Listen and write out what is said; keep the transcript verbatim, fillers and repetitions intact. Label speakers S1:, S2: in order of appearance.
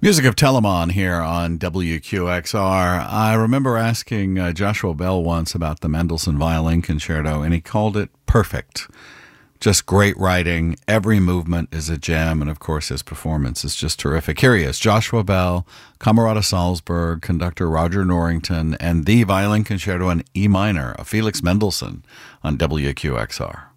S1: Music of Telemon here on W Q X R. I remember asking uh, Joshua Bell once about the Mendelssohn Violin Concerto, and he called it perfect. Just great writing. Every movement is a gem, and of course his performance is just terrific. Here he is, Joshua Bell, Camerata Salzburg, conductor Roger Norrington, and the Violin Concerto in E minor of Felix Mendelssohn on W Q X R.